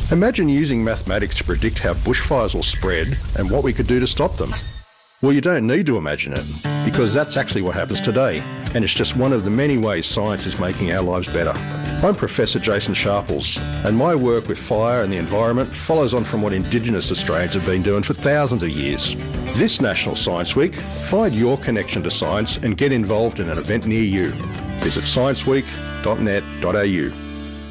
Imagine using mathematics to predict how bushfires will spread and what we could do to stop them. Well, you don't need to imagine it, because that's actually what happens today, and it's just one of the many ways science is making our lives better. I'm Professor Jason Sharples, and my work with fire and the environment follows on from what Indigenous Australians have been doing for thousands of years. This National Science Week, find your connection to science and get involved in an event near you. Visit scienceweek.net.au.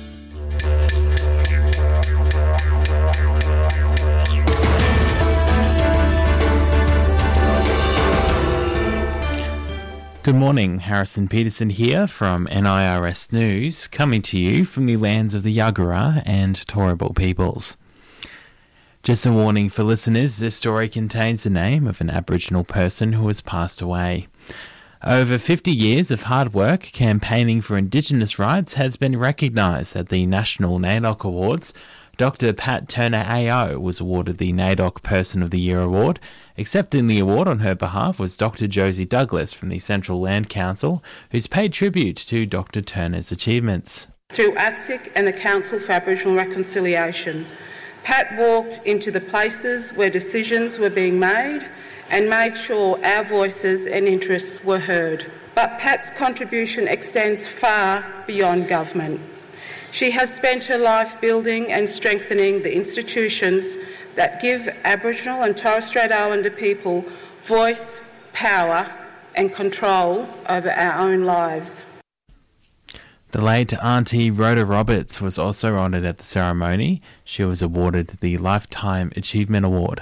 Good morning, Harrison Peterson here from NIRS News, coming to you from the lands of the Yagara and Turrbal peoples. Just a warning for listeners, this story contains the name of an Aboriginal person who has passed away. Over 50 years of hard work campaigning for Indigenous rights has been recognised at the National NAIDOC Awards. Dr. Pat Turner AO was awarded the NAIDOC Person of the Year Award. Accepting the award on her behalf was Dr. Josie Douglas from the Central Land Council, who's paid tribute to Dr. Turner's achievements. Through ATSIC and the Council for Aboriginal Reconciliation, Pat walked into the places where decisions were being made and made sure our voices and interests were heard. But Pat's contribution extends far beyond government. She has spent her life building and strengthening the institutions that give Aboriginal and Torres Strait Islander people voice, power and control over our own lives. The late Auntie Rhoda Roberts was also honoured at the ceremony. She was awarded the Lifetime Achievement Award.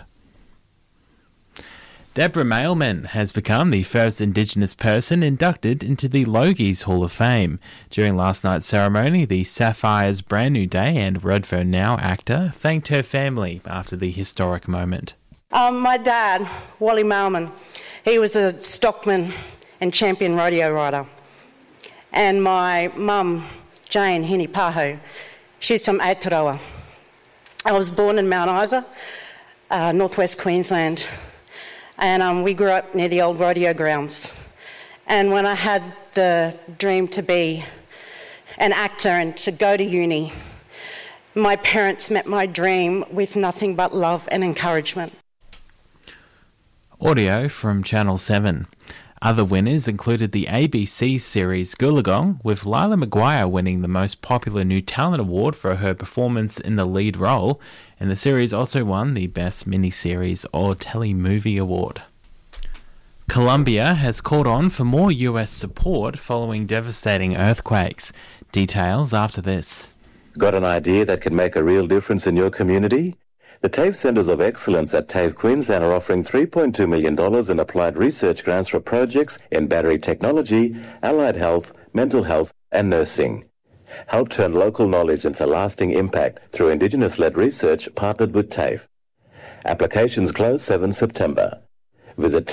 Deborah Mailman has become the first Indigenous person inducted into the Logies Hall of Fame. During last night's ceremony, the Sapphires Brand New Day and Redfern Now actor thanked her family after the historic moment. My dad, Wally Mailman, he was a stockman and champion rodeo rider. And my mum, Jane Hini Paho, she's from Aotearoa. I was born in Mount Isa, northwest Queensland. And we grew up near the old rodeo grounds. And when I had the dream to be an actor and to go to uni, my parents met my dream with nothing but love and encouragement. Audio from Channel 7. Other winners included the ABC series Goolagong, with Lila Maguire winning the Most Popular New Talent Award for her performance in the lead role, and the series also won the Best Miniseries or Telemovie Award. Colombia has called on for more US support following devastating earthquakes. Details after this. Got an idea that can make a real difference in your community? The TAFE Centres of Excellence at TAFE Queensland are offering $3.2 million in applied research grants for projects in battery technology, allied health, mental health and nursing. Help turn local knowledge into lasting impact through Indigenous-led research partnered with TAFE. Applications close 7 September. Visit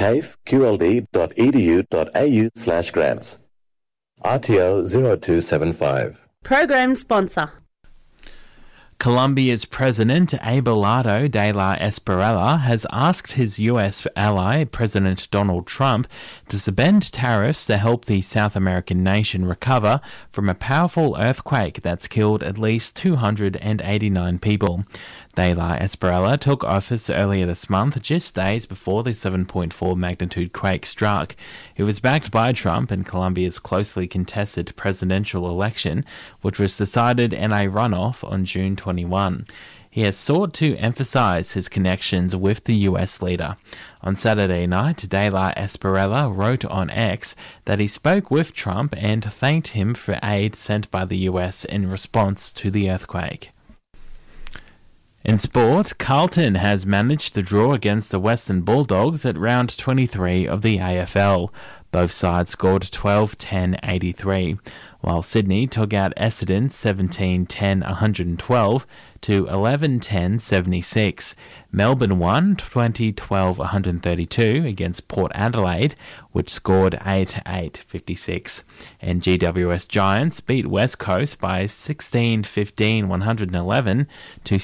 tafeqld.edu.au/grants. RTO 0275. Program sponsor. Colombia's President Abelardo de la Espriella has asked his US ally, President Donald Trump, to suspend tariffs to help the South American nation recover from a powerful earthquake that's killed at least 289 people. De la Espriella took office earlier this month, just days before the 7.4 magnitude quake struck. He was backed by Trump in Colombia's closely contested presidential election, which was decided in a runoff on June 21. He has sought to emphasize his connections with the US leader. On Saturday night, De la Espriella wrote on X that he spoke with Trump and thanked him for aid sent by the US in response to the earthquake. In sport, Carlton has managed the draw against the Western Bulldogs at round 23 of the AFL. Both sides scored 12-10-83, while Sydney took out Essendon 17-10-112 to 11-10-76. Melbourne won 20-12-132 against Port Adelaide, which scored 8-8-56. And GWS Giants beat West Coast by 16-15-111 to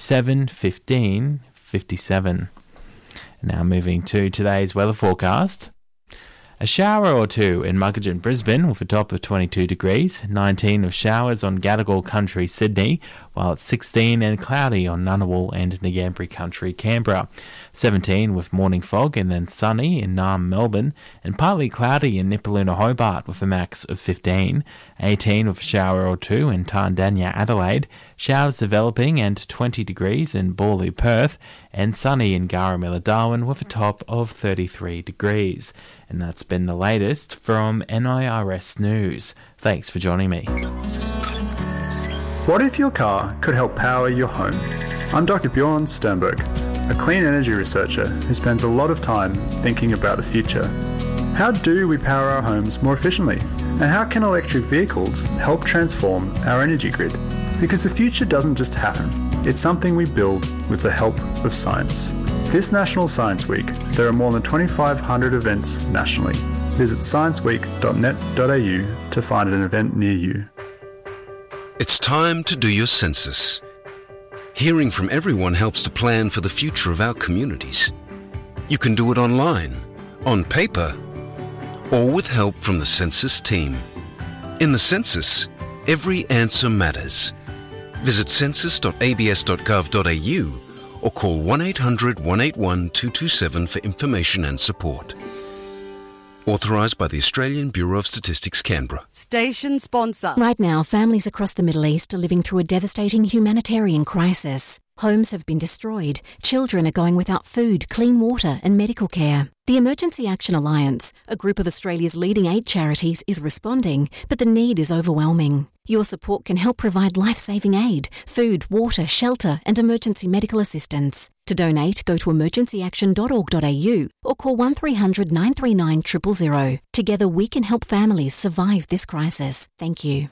7-15-57. Now moving to today's weather forecast. A shower or two in Muggeridge, Brisbane, with a top of 22 degrees, 19 with showers on Gadigal Country, Sydney, while it's 16 and cloudy on Ngunnawal and Ngambri Country, Canberra. 17 with morning fog and then sunny in Naarm, Melbourne, and partly cloudy in Nipaluna, Hobart, with a max of 15. 18 with a shower or two in Tandanya, Adelaide, showers developing and 20 degrees in Borloo, Perth, and sunny in Garamilla, Darwin, with a top of 33 degrees. And that's been the latest from NIRS News. Thanks for joining me. What if your car could help power your home? I'm Dr. Bjorn Sternberg, a clean energy researcher who spends a lot of time thinking about the future. How do we power our homes more efficiently? And how can electric vehicles help transform our energy grid? Because the future doesn't just happen, it's something we build with the help of science. This National Science Week, there are more than 2,500 events nationally. Visit scienceweek.net.au to find an event near you. It's time to do your census. Hearing from everyone helps to plan for the future of our communities. You can do it online, on paper, or with help from the census team. In the census, every answer matters. Visit census.abs.gov.au or call 1800 181 227 for information and support. Authorised by the Australian Bureau of Statistics, Canberra. Station sponsor. Right now, families across the Middle East are living through a devastating humanitarian crisis. Homes have been destroyed, children are going without food, clean water and medical care. The Emergency Action Alliance, a group of Australia's leading aid charities, is responding, but the need is overwhelming. Your support can help provide life-saving aid, food, water, shelter and emergency medical assistance. To donate, go to emergencyaction.org.au or call 1300 939 000. Together we can help families survive this crisis. Thank you.